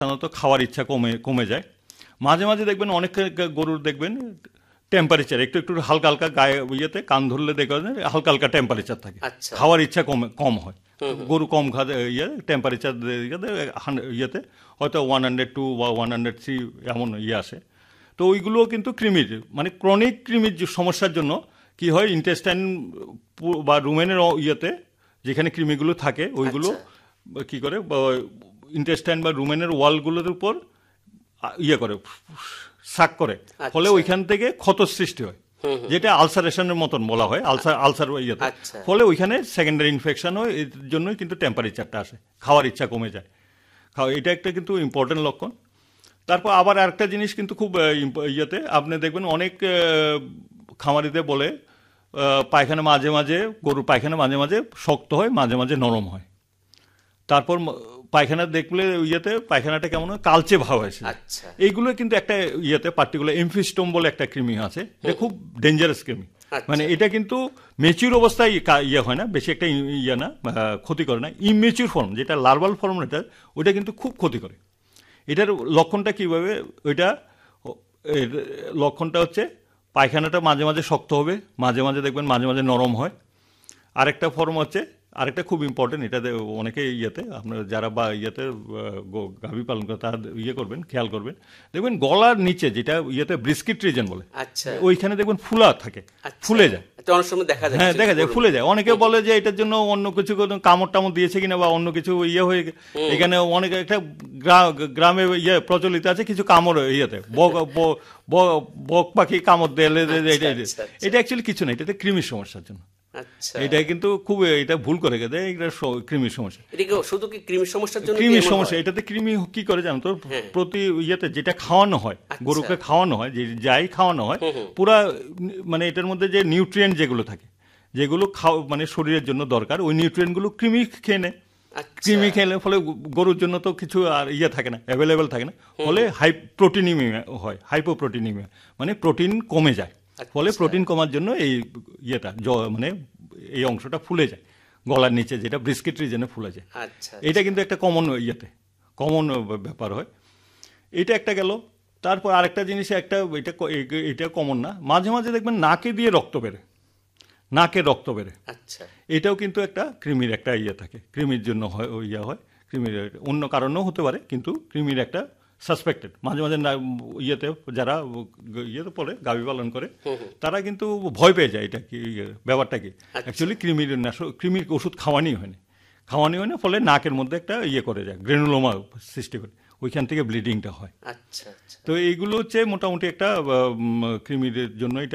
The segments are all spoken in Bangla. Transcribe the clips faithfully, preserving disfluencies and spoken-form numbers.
সাধারণত খাওয়ার ইচ্ছা কমে কমে যায়। মাঝে মাঝে দেখবেন অনেক গরুর দেখবেন টেম্পারেচার একটু একটু হালকা হালকা গায়ে ইয়েতে কান ধরলে দেখবেন হালকা হালকা টেম্পারেচার থাকে, খাওয়ার ইচ্ছা কমে কম হয়। গরু কম খাওয়া ইয়ে টেম্পারেচার ইয়েতে হয়তো ওয়ান হান্ড্রেড টু বা ওয়ান হান্ড্রেড থ্রি এমন ইয়ে আসে। তো ওইগুলোও কিন্তু কৃমির মানে ক্রনিক কৃমির সমস্যার জন্য কি হয়, ইন্টেস্টাইন বা রুমেনের ইয়েতে যেখানে কৃমিগুলো থাকে ওইগুলো কি করে ইন্টেস্টাইন বা রুমেনের ওয়ালগুলোর উপর ইয়ে করে শাক করে, ফলে ওইখান থেকে ক্ষত সৃষ্টি হয়, যেটা আলসারেশনের মতন বলা হয়, আলসার আলসার ইয়েতে। ফলে ওইখানে সেকেন্ডারি ইনফেকশন হয়, এর জন্যই কিন্তু টেম্পারেচারটা আসে, খাওয়ার ইচ্ছা কমে যায়। খাওয়া এটা একটা কিন্তু ইম্পর্টেন্ট লক্ষণ। তারপর আবার আরেকটা জিনিস কিন্তু খুব ইয়েতে আপনি দেখবেন অনেক খামারিতে বলে পায়খানা মাঝে মাঝে গরুর পায়খানা মাঝে মাঝে শক্ত হয়, মাঝে মাঝে নরম হয়। তারপর পায়খানা দেখলে ইয়েতে পায়খানাটা কেমন হয়, কালচে ভাব আছে। এইগুলো কিন্তু একটা ইয়েতে পার্টিকুলার এমফিস্টোম বলে একটা কৃমি আছে, এটা খুব ডেঞ্জারাস কৃমি। মানে এটা কিন্তু মেচিউর অবস্থায় ইয়ে হয় না, বেশি একটা ইয়ে না, ক্ষতি করে না। ইমেচিউর ফর্ম যেটা লার্ভাল ফর্ম, এটা ওইটা কিন্তু খুব ক্ষতি করে। এটার লক্ষণটা কীভাবে, ওইটা লক্ষণটা হচ্ছে পায়খানাটা মাঝে মাঝে শক্ত হবে, মাঝে মাঝে দেখবেন মাঝে মাঝে নরম হয়। আরেকটা ফর্ম হচ্ছে, আরেকটা খুব ইম্পর্টেন্ট, এটা অনেকে ইয়েতে আপনার যারা বা ইয়েতে গাভী পালন করে তারা ইয়ে করবেন, খেয়াল করবেন, দেখবেন গলার নিচে যেটা ইয়েতে ব্রিস্কিট রিজন বলে, ওইখানে দেখবেন ফুলা থাকে, ফুলে যায়। হ্যাঁ দেখা যায়, ফুলে যায়। অনেকে বলে যে এটার জন্য অন্য কিছু কামড় টামড় দিয়েছে কিনা বা অন্য কিছু ইয়ে হয়ে, এখানে অনেক একটা গ্রামে ইয়ে প্রচলিত আছে কিছু কামড় ইয়েতে বক পাখি কামড় দিলে, এটা অ্যাকচুয়ালি কিছু না, এটাতে কৃমির সমস্যার জন্য। এটা কিন্তু খুব এটা ভুল করে গেছে, এটা কৃমির সমস্যা। শুধু কি কৃমির সমস্যার জন্য? কৃমির সমস্যা, এটাতে কৃমি কি করে জানো তো, প্রতি ইয়েতে যেটা খাওয়ানো হয় গরুকে, খাওয়ানো হয় যে যাই খাওয়ানো হয় পুরা মানে এটার মধ্যে যে নিউট্রিয়েন্ট যেগুলো থাকে, যেগুলো খাও মানে শরীরের জন্য দরকার, ওই নিউট্রিয়েন্টগুলো কৃমি খেয়ে নেয়। কৃমি খেলে ফলে গরুর জন্য তো কিছু আর ইয়ে থাকে না, অ্যাভেলেবেল থাকে না, ফলে হাই প্রোটিনিমিয়া হয়, হাইপোপ্রোটিনিমিয়া মানে প্রোটিন কমে যায়। ফলে প্রোটিন কমার জন্য এই ইয়েটা মানে এই অংশটা ফুলে যায় গলার নিচে, যেটা ব্রিস্কিট রিজনে ফুলে যায়। এটা কিন্তু একটা কমন ইয়েতে কমন ব্যাপার হয়। এটা একটা গেল। তারপর আরেকটা জিনিস, একটা এটা এটা কমন না, মাঝে মাঝে দেখবেন নাকে দিয়ে রক্ত বেরে, নাকে রক্ত বেরে, এটাও কিন্তু একটা কৃমির একটা ইয়ে থাকে, কৃমির জন্য হয় ইয়ে হয়, কৃমির অন্য কারণেও হতে পারে, কিন্তু কৃমির একটা সাসপেক্টেড। মাঝে মাঝে ইয়েতে যারা ইয়েতে পড়ে গাভী পালন করে তারা কিন্তু ভয় পেয়ে যায়, এটা কি ব্যাপারটা কি, অ্যাকচুয়ালি কৃমির কৃমির ওষুধ খাওয়ানি হয় না, খাওয়ানি হয় না, ফলে নাকের মধ্যে একটা ইয়ে করে যায়, গ্রেনুলোমা সৃষ্টি করে, ওইখান থেকে ব্লিডিংটা হয়। তো এইগুলো হচ্ছে মোটামুটি একটা কৃমির জন্য এটা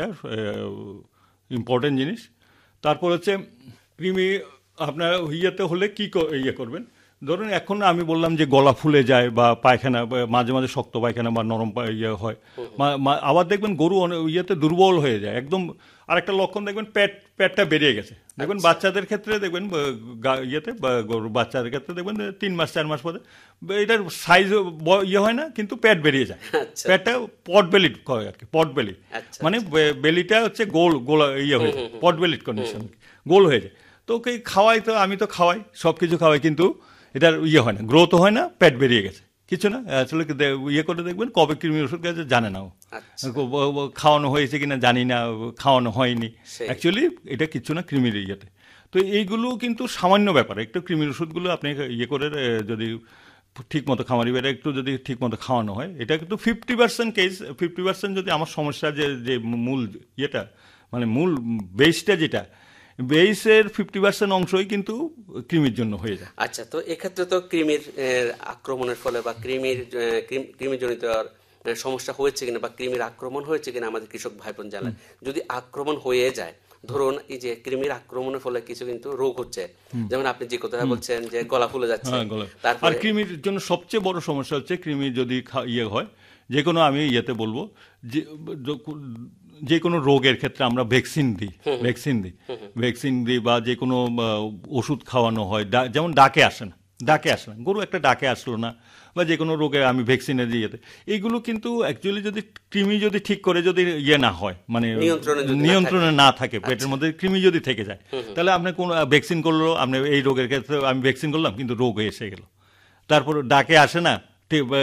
ইম্পর্টেন্ট জিনিস। তারপর হচ্ছে কৃমি আপনার ইয়েতে হলে কি ইয়ে করবেন, ধরুন এখন আমি বললাম যে গলা ফুলে যায় বা পায়খানা মাঝে মাঝে শক্ত পায়খানা বা নরম ইয়ে হয়, আবার দেখবেন গরু ইয়েতে দুর্বল হয়ে যায় একদম। আরেকটা লক্ষণ দেখবেন পেট পেটটা বেরিয়ে গেছে, দেখবেন বাচ্চাদের ক্ষেত্রে দেখবেন ইয়েতে গরুর বাচ্চাদের ক্ষেত্রে দেখবেন তিন মাস চার মাস পরে এটার সাইজ ইয়ে হয় না, কিন্তু পেট বেরিয়ে যায়, পেটটা পট বেলি করে আর কি, পট বেলি মানে বেলিটা হচ্ছে গোল গোল ইয়ে হয়ে যায়, পট বেলিড কন্ডিশন, গোল হয়ে যায়। তো ওকে খাওয়াই, তো আমি তো খাওয়াই, সব কিছু খাওয়াই, কিন্তু এটার ইয়ে হয় না, গ্রোথ হয় না, পেট বেরিয়ে গেছে, কিছু না। আসলে ইয়ে করে দেখবেন কবে কৃমি ওষুধ গেছে জানে না, খাওয়ানো হয়েছে কিনা জানি না, খাওয়ানো হয়নি, অ্যাকচুয়ালি এটা কিছু না কৃমির ইয়েতে। তো এইগুলো কিন্তু সামান্য ব্যাপার, একটু কৃমির ওষুধগুলো আপনি ইয়ে করে যদি ঠিক মতো খামারি বেড়ে একটু যদি ঠিক মতো খাওয়ানো হয়, এটা কিন্তু fifty percent case, fifty percent যদি আমার সমস্যা যে যে মূল ইয়েটা মানে মূল বেসটা যেটা, বেসের ফিফটি পার্সেন্ট অংশই কিন্তু কৃমির জন্য হয়ে যায়। আচ্ছা, তো এক্ষেত্রে তো কৃমির আক্রমণের ফলে বা কৃমির কৃমিজনিত সমস্যা হয়েছে কিনা বা কৃমির আক্রমণ হয়েছে কিনা আমাদের কৃষক ভাই বোন জানেন। যদি আক্রমণ হয়ে যায়, ধরুন এই যে কৃমির আক্রমণের ফলে কিছু কিন্তু রোগ হচ্ছে, যেমন আপনি যে কথাটা বলছেন যে গলা ফুলে যাচ্ছে, আর কৃমির জন্য সবচেয়ে বড় সমস্যা হচ্ছে কৃমি যদি ইয়ে হয়, যে কোনো আমি ইয়েতে বলবো যে যে কোনো রোগের ক্ষেত্রে আমরা ভ্যাকসিন দিই, ভ্যাকসিন দিই ভ্যাকসিন দিই বা যে কোনো ওষুধ খাওয়ানো হয়, যেমন ডাকে আসে না, ডাকে আসে না গরু, একটা ডাকে আসলো না, বা যে কোনো রোগে আমি ভ্যাকসিনের ইয়েতে, এইগুলো কিন্তু অ্যাকচুয়ালি যদি কৃমি যদি ঠিক করে যদি ইয়ে না হয়, মানে নিয়ন্ত্রণে না থাকে, পেটের মধ্যে কৃমি যদি থেকে যায়, তাহলে আপনি কোন ভ্যাকসিন করলো, আপনি এই রোগের ক্ষেত্রে আমি ভ্যাকসিন করলাম কিন্তু রোগ এসে গেল, তারপর ডাকে আসে না,